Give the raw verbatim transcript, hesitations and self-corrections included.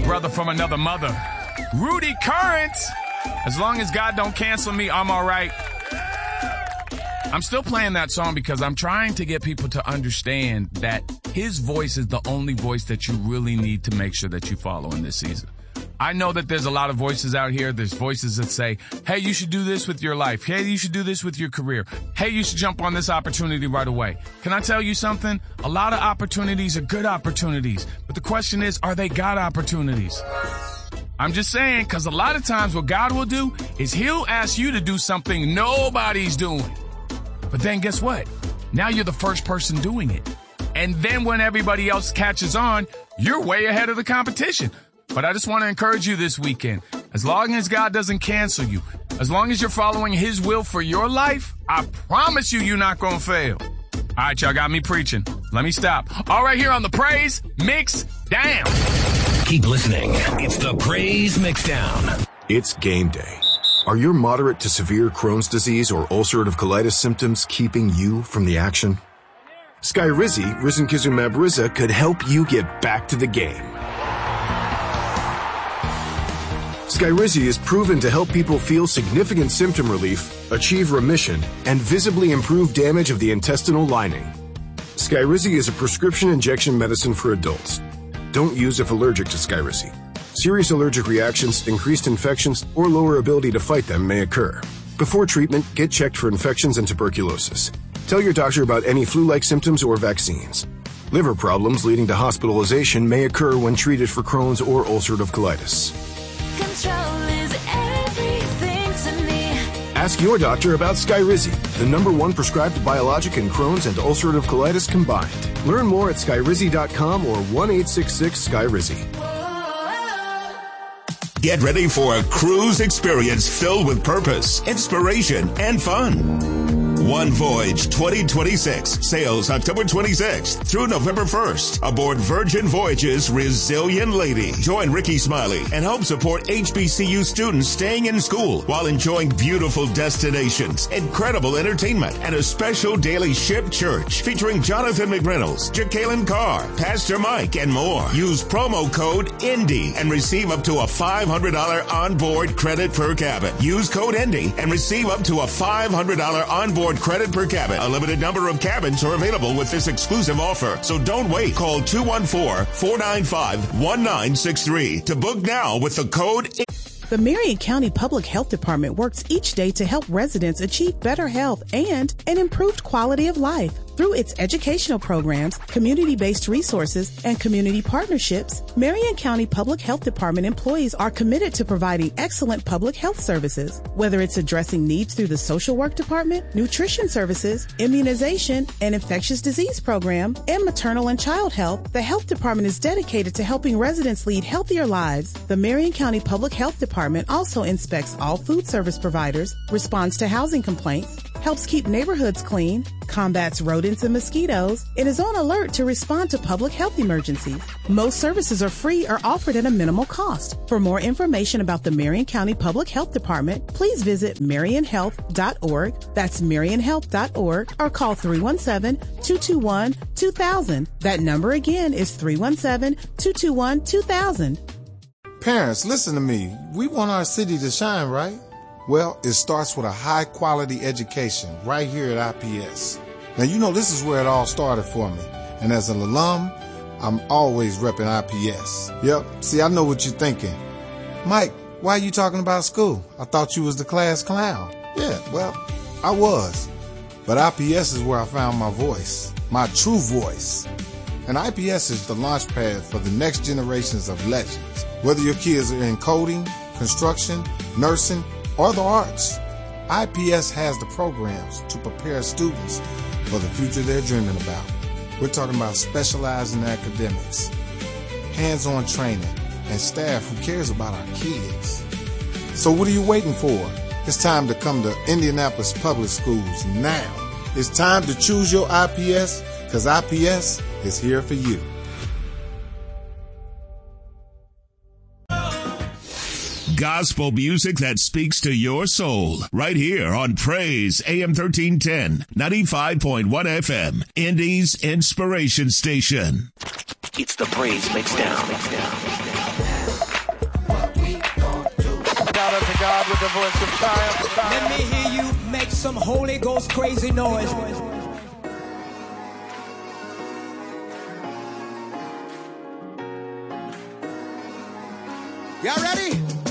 brother from another mother, Rudy Current. As long as God don't cancel me, I'm all right. I'm still playing that song because I'm trying to get people to understand that his voice is the only voice that you really need to make sure that you follow in this season. I know that there's a lot of voices out here. There's voices that say, hey, you should do this with your life. Hey, you should do this with your career. Hey, you should jump on this opportunity right away. Can I tell you something? A lot of opportunities are good opportunities. But the question is, are they God opportunities? I'm just saying, because a lot of times what God will do is he'll ask you to do something nobody's doing. But then guess what? Now you're the first person doing it. And then when everybody else catches on, you're way ahead of the competition. But I just want to encourage you this weekend. As long as God doesn't cancel you, as long as you're following his will for your life, I promise you, you're not going to fail. All right, y'all got me preaching. Let me stop. All right, here on the Praise Mix Down. Keep listening. It's the Praise Mixdown. It's game day. Are your moderate to severe Crohn's disease or ulcerative colitis symptoms keeping you from the action? Skyrizi, risankizumab Riza, could help you get back to the game. Skyrizi is proven to help people feel significant symptom relief, achieve remission, and visibly improve damage of the intestinal lining. Skyrizi is a prescription injection medicine for adults. Don't use if allergic to Skyrizi. Serious allergic reactions, increased infections, or lower ability to fight them may occur. Before treatment, get checked for infections and tuberculosis. Tell your doctor about any flu-like symptoms or vaccines. Liver problems leading to hospitalization may occur when treated for Crohn's or ulcerative colitis. Control is everything to me. Ask your doctor about Skyrizi, the number one prescribed biologic in Crohn's and ulcerative colitis combined. Learn more at skyrizi dot com or one eight six six Skyrizi. Get ready for a cruise experience filled with purpose, inspiration, and fun. One Voyage twenty twenty-six sails October twenty-sixth through November first aboard Virgin Voyages Resilient Lady. Join Ricky Smiley and help support H B C U students staying in school while enjoying beautiful destinations, incredible entertainment, and a special daily ship church featuring Jonathan McReynolds, Jacqueline Carr, Pastor Mike, and more. Use promo code INDY and receive up to a five hundred dollars onboard credit per cabin. Use code INDY and receive up to a five hundred dollars onboard credit per cabin. A limited number of cabins are available with this exclusive offer, so don't wait. Call two one four, four nine five, one nine six three to book now with the code INDY. The Marion County Public Health Department works each day to help residents achieve better health and an improved quality of life. Through its educational programs, community-based resources, and community partnerships, Marion County Public Health Department employees are committed to providing excellent public health services. Whether it's addressing needs through the social work department, nutrition services, immunization, and infectious disease program, and maternal and child health, the health department is dedicated to helping residents lead healthier lives. The Marion County Public Health Department also inspects all food service providers, responds to housing complaints, helps keep neighborhoods clean, combats rodents and mosquitoes, and is on alert to respond to public health emergencies. Most services are free or offered at a minimal cost. For more information about the Marion County Public Health Department, please visit marion health dot org. That's marion health dot org, or call three one seven, two two one, two thousand. That number again is three one seven, two two one, two thousand. Parents, listen to me. We want our city to shine, right? Well, it starts with a high-quality education right here at I P S. Now, you know this is where it all started for me. And as an alum, I'm always repping I P S. Yep, see, I know what you're thinking. Mike, why are you talking about school? I thought you was the class clown. Yeah, well, I was. But I P S is where I found my voice, my true voice. And I P S is the launch pad for the next generations of legends. Whether your kids are in coding, construction, nursing, or the arts, I P S has the programs to prepare students for the future they're dreaming about. We're talking about specializing in academics, hands-on training, and staff who cares about our kids. So what are you waiting for? It's time to come to Indianapolis Public Schools now. It's time to choose your I P S, because I P S is here for you. Gospel music that speaks to your soul. Right here on Praise A M thirteen ten, ninety-five point one F M, Indy's Inspiration Station. It's the Praise Mixdown. God with the voice of triumph. Let me hear you make some Holy Ghost crazy noise. Y'all ready?